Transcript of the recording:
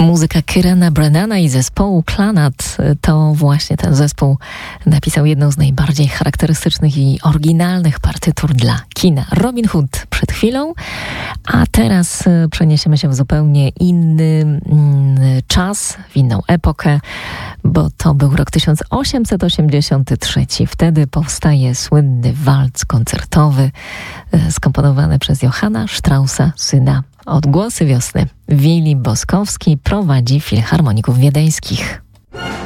Muzyka Kyrena Brennana i zespołu Clannad. To właśnie ten zespół napisał jedną z najbardziej charakterystycznych i oryginalnych partytur dla kina. Robin Hood przed chwilą, a teraz przeniesiemy się w zupełnie inny czas, w inną epokę, bo to był rok 1883. Wtedy powstaje słynny walc koncertowy skomponowany przez Johanna Straussa, syna. Odgłosy wiosny. Wili Boskowski prowadzi Filharmoników Wiedeńskich.